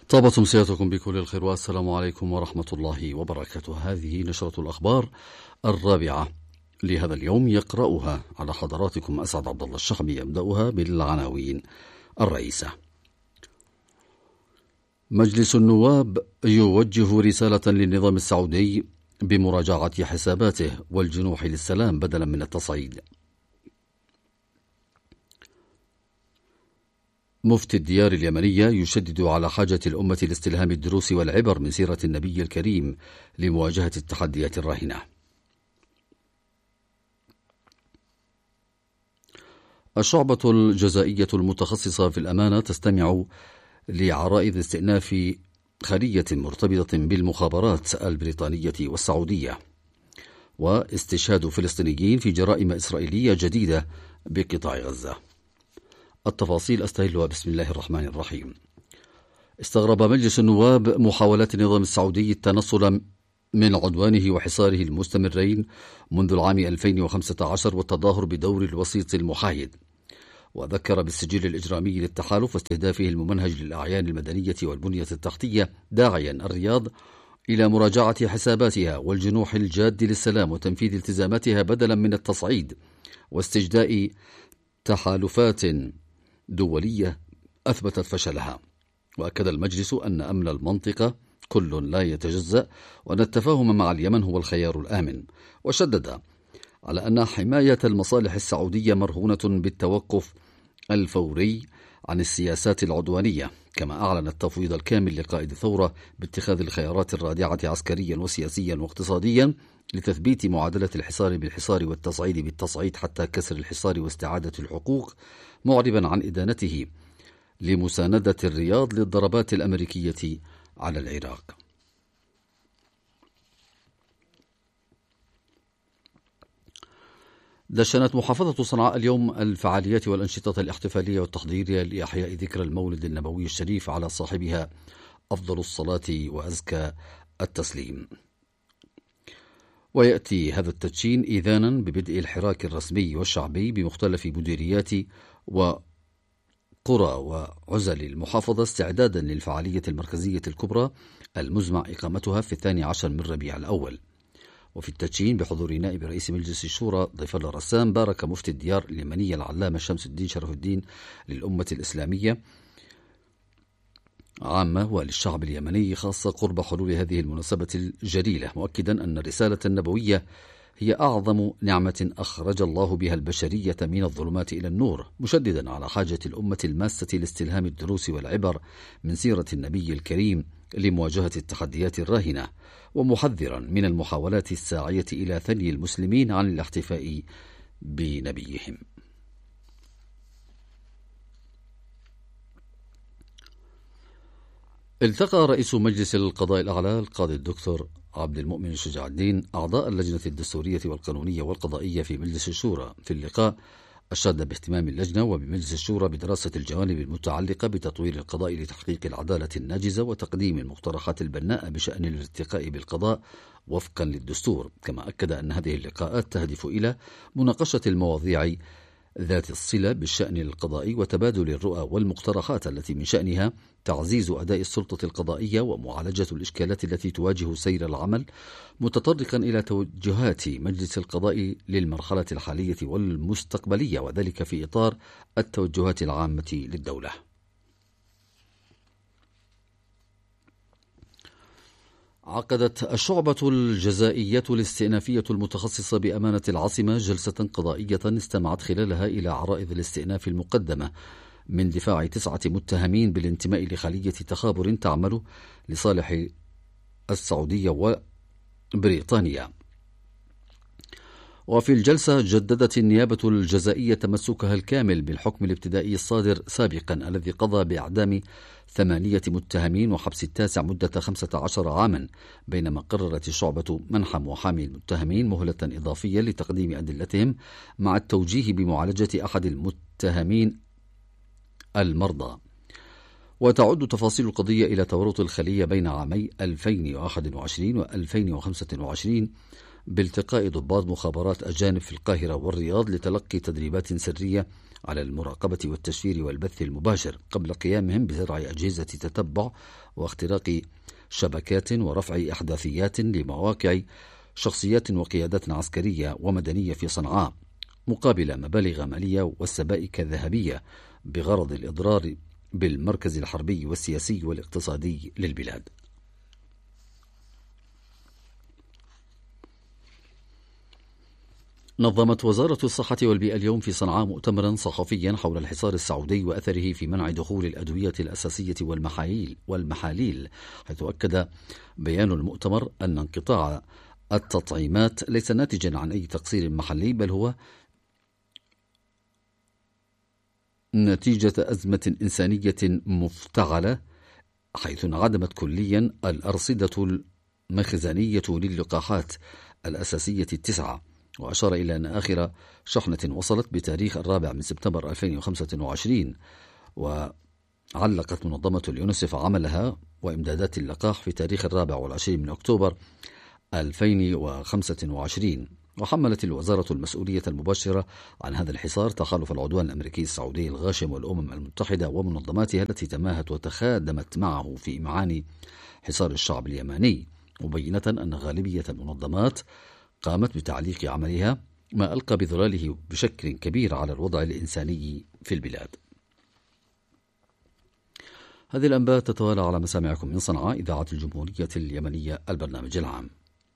طابت أمسيتكم بكل الخير والسلام عليكم ورحمة الله وبركاته. هذه نشرة الأخبار الرابعة لهذا اليوم، يقرأها على حضراتكم أسعد عبد الله الشحبي. يبدأها بالعناوين الرئيسة. مجلس النواب يوجه رسالة للنظام السعودي بمراجعة حساباته والجنوح للسلام بدلا من التصعيد. مفتي الديار اليمنية يشدد على حاجة الأمة لاستلهام الدروس والعبر من سيرة النبي الكريم لمواجهة التحديات الراهنة. الشعبة الجزائية المتخصصة في الأمانة تستمع لعرائض استئناف خلية مرتبطة بالمخابرات البريطانية والسعودية، واستشهاد فلسطينيين في جرائم إسرائيلية جديدة بقطاع غزة. التفاصيل أستهلها بسم الله الرحمن الرحيم. استغرب مجلس النواب محاولات النظام السعودي التنصل من عدوانه وحصاره المستمرين منذ العام 2015 والتظاهر بدور الوسيط المحايد، وذكر بالسجل الإجرامي للتحالف واستهدافه الممنهج للأعيان المدنية والبنية التحتية، داعيا الرياض إلى مراجعة حساباتها والجنوح الجاد للسلام وتنفيذ التزاماتها بدلا من التصعيد واستجداء تحالفات دولية أثبتت فشلها. وأكد المجلس أن أمن المنطقة كل لا يتجزأ وأن التفاهم مع اليمن هو الخيار الآمن، وشدد على أن حماية المصالح السعودية مرهونة بالتوقف الفوري عن السياسات العدوانية، كما أعلن التفويض الكامل لقائد الثورة باتخاذ الخيارات الرادعة عسكريا وسياسيا واقتصاديا لتثبيت معادلة الحصار بالحصار والتصعيد بالتصعيد حتى كسر الحصار واستعادة الحقوق، معربا عن إدانته لمساندة الرياض للضربات الأمريكية على العراق. دشنت محافظة صنعاء اليوم الفعاليات والأنشطة الاحتفالية والتحضيرية لإحياء ذكرى المولد النبوي الشريف على صاحبها أفضل الصلاة وأزكى التسليم. ويأتي هذا التدشين إذانا ببدء الحراك الرسمي والشعبي بمختلف مديريات وقرى وعزل المحافظة استعدادا للفعالية المركزية الكبرى المزمع إقامتها في 12 من ربيع الأول. وفي التدشين بحضور نائب رئيس مجلس الشورى ضيف الله رسام، بارك مفتي الديار اليمنية العلامة شمس الدين شرف الدين للأمة الإسلامية عامة وللشعب اليمني خاصة قرب حلول هذه المناسبة الجليلة، مؤكدا أن الرسالة النبوية هي أعظم نعمة أخرج الله بها البشرية من الظلمات إلى النور، مشددا على حاجة الأمة الماسة لاستلهام الدروس والعبر من سيرة النبي الكريم لمواجهة التحديات الراهنة، ومحذرا من المحاولات الساعية إلى ثني المسلمين عن الاحتفاء بنبيهم. التقى رئيس مجلس القضاء الأعلى القاضي الدكتور عبد المؤمن شجاع الدين أعضاء اللجنة الدستورية والقانونية والقضائية في مجلس الشورى. في اللقاء أشاد باهتمام اللجنة وبمجلس الشورى بدراسة الجوانب المتعلقة بتطوير القضاء لتحقيق العدالة الناجزة وتقديم المقترحات البناءة بشأن الارتقاء بالقضاء وفقا للدستور. كما أكد أن هذه اللقاءات تهدف إلى مناقشة المواضيع ذات الصلة بالشأن القضائي وتبادل الرؤى والمقترحات التي من شأنها تعزيز أداء السلطة القضائية ومعالجة الإشكالات التي تواجه سير العمل، متطرقا إلى توجهات مجلس القضاء للمرحلة الحالية والمستقبلية، وذلك في إطار التوجهات العامة للدولة. عقدت الشعبة الجزائية الاستئنافية المتخصصة بأمانة العاصمة جلسة قضائية استمعت خلالها إلى عرائض الاستئناف المقدمة من دفاع 9 متهمين بالانتماء لخلية تخابر تعمل لصالح السعودية وبريطانيا. وفي الجلسة جددت النيابة الجزائية تمسكها الكامل بالحكم الابتدائي الصادر سابقا الذي قضى بإعدام 8 متهمين وحبس التاسع مدة 15 عاما، بينما قررت الشعبة منح محامي المتهمين مهلة إضافية لتقديم أدلتهم مع التوجيه بمعالجة أحد المتهمين المرضى. وتعد تفاصيل القضية إلى تورط الخلية بين عامي 2021 و2025 بالتقاء ضباط مخابرات أجانب في القاهرة والرياض لتلقي تدريبات سرية على المراقبة والتشفير والبث المباشر قبل قيامهم بزرع أجهزة تتبع واختراق شبكات ورفع إحداثيات لمواقع شخصيات وقيادات عسكرية ومدنية في صنعاء مقابل مبالغ مالية والسبائك ذهبية بغرض الإضرار بالمركز الحربي والسياسي والاقتصادي للبلاد. نظمت وزارة الصحة والبيئة اليوم في صنعاء مؤتمرا صحفيا حول الحصار السعودي وأثره في منع دخول الأدوية الأساسية والمحاليل، حيث أكد بيان المؤتمر أن انقطاع التطعيمات ليس ناتجا عن أي تقصير محلي، بل هو نتيجة أزمة إنسانية مفتعلة، حيث انعدمت كليا الأرصدة المخزنية للقاحات الأساسية 9. وأشار إلى أن آخر شحنة وصلت بتاريخ 4 سبتمبر 2025. وعلقت منظمة اليونسف عملها وإمدادات اللقاح في تاريخ 24 أكتوبر 2025. وحملت الوزارة المسؤولية المباشرة عن هذا الحصار تخلف العدوان الأمريكي السعودي الغاشم والأمم المتحدة ومنظماتها التي تماهت وتخادمت معه في إمعان حصار الشعب اليمني، مبينة أن غالبية المنظمات قامت بتعليق عملها، ما ألقى بظلاله بشكل كبير على الوضع الإنساني في البلاد. هذه الأنباء تتوالى على مسامعكم من صنعاء، إذاعة الجمهورية اليمنية، البرنامج العام.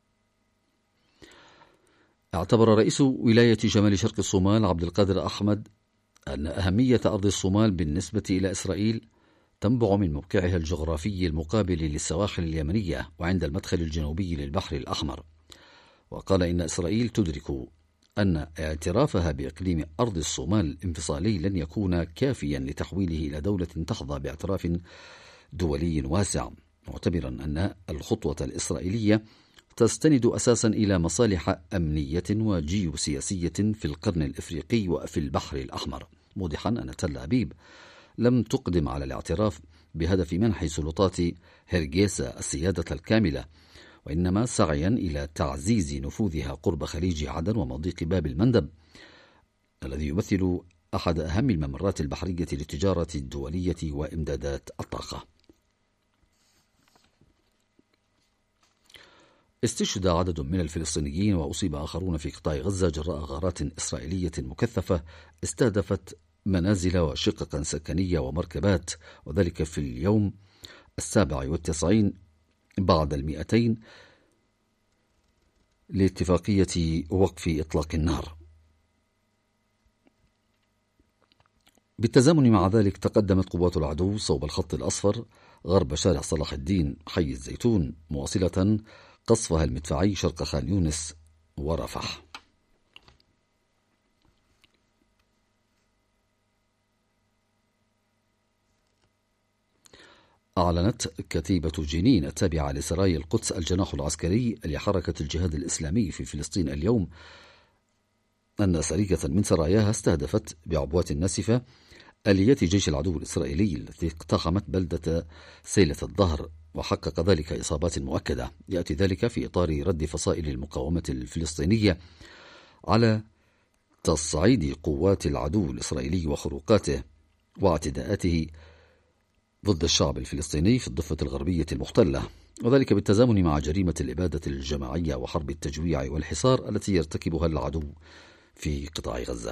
اعتبر رئيس ولاية شمال شرق الصومال عبد القادر أحمد أن أهمية أرض الصومال بالنسبة إلى إسرائيل تنبع من موقعها الجغرافي المقابل للسواحل اليمنية وعند المدخل الجنوبي للبحر الأحمر. وقال إن إسرائيل تدرك أن اعترافها بإقليم أرض الصومال الانفصالي لن يكون كافيا لتحويله إلى دولة تحظى باعتراف دولي واسع، معتبرا أن الخطوة الإسرائيلية تستند أساسا إلى مصالح أمنية وجيوسياسية في القرن الإفريقي وفي البحر الأحمر، موضحا أن تل أبيب لم تقدم على الاعتراف بهدف منح سلطات هرجيسا السيادة الكاملة، وإنما سعيا إلى تعزيز نفوذها قرب خليج عدن ومضيق باب المندب الذي يمثل أحد أهم الممرات البحرية للتجارة الدولية وإمدادات الطاقة. استشهد عدد من الفلسطينيين وأصيب آخرون في قطاع غزة جراء غارات إسرائيلية مكثفة استهدفت منازل وشققا سكنية ومركبات، وذلك في اليوم 97 بعد 200 لاتفاقية وقف إطلاق النار. بالتزامن مع ذلك تقدمت قوات العدو صوب الخط الأصفر غرب شارع صلاح الدين حي الزيتون، مواصلة قصفها المدفعي شرق خان يونس ورفح. أعلنت كتيبة جنين التابعة لسرايا القدس الجناح العسكري لحركة الجهاد الإسلامي في فلسطين اليوم أن سرية من سراياها استهدفت بعبوات ناسفة آليات جيش العدو الإسرائيلي التي اقتحمت بلدة سيلة الظهر، وحقق ذلك إصابات مؤكدة. يأتي ذلك في إطار رد فصائل المقاومة الفلسطينية على تصعيد قوات العدو الإسرائيلي وخروقاته واعتداءاته ضد الشعب الفلسطيني في الضفة الغربية المحتلة، وذلك بالتزامن مع جريمة الإبادة الجماعية وحرب التجويع والحصار التي يرتكبها العدو في قطاع غزة.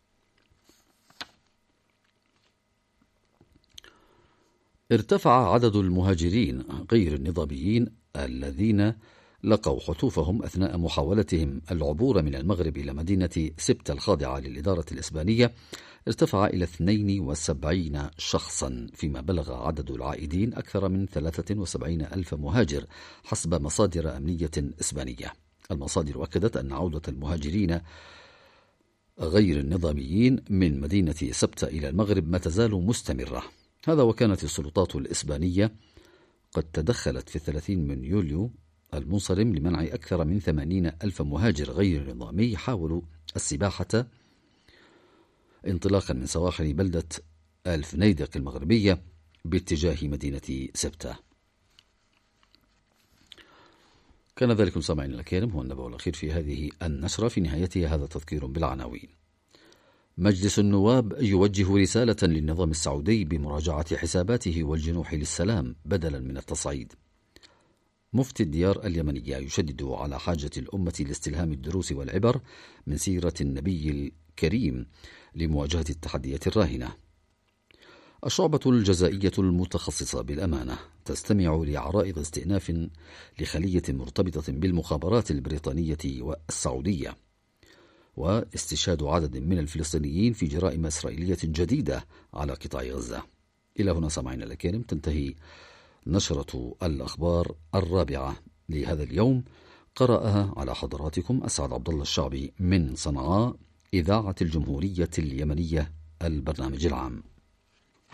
ارتفع عدد المهاجرين غير النظاميين الذين لقوا حتوفهم أثناء محاولتهم العبور من المغرب إلى مدينة سبتة الخاضعة للإدارة الإسبانية ارتفع إلى 72 شخصا، فيما بلغ عدد العائدين أكثر من 73 ألف مهاجر حسب مصادر أمنية إسبانية. المصادر أكدت أن عودة المهاجرين غير النظاميين من مدينة سبتة إلى المغرب ما تزال مستمرة، هذا وكانت السلطات الإسبانية قد تدخلت في 30 من يوليو المنصرم لمنع أكثر من 80 ألف مهاجر غير نظامي حاولوا السباحة انطلاقا من سواحل بلدة الفنيدق المغربية باتجاه مدينة سبتة. كان ذلك سامعين الكريم هو النبأ الأخير في هذه النشرة. في نهايتها هذا تذكير بالعناوين. مجلس النواب يوجه رسالة للنظام السعودي بمراجعة حساباته والجنوح للسلام بدلا من التصعيد. مفتي الديار اليمنية يشدد على حاجة الأمة لاستلهام الدروس والعبر من سيرة النبي الكريم لمواجهة التحديات الراهنة. الشعبة الجزائية المتخصصة بالأمانة تستمع لعرائض استئناف لخلية مرتبطة بالمخابرات البريطانية والسعودية، واستشهاد عدد من الفلسطينيين في جرائم إسرائيلية جديدة على قطاع غزة. إلى هنا سمعنا الكريم تنتهي نشرة الأخبار الرابعة لهذا اليوم. قرأها على حضراتكم أسعد عبد الله الشعبي من صنعاء، إذاعة الجمهورية اليمنية، البرنامج العام.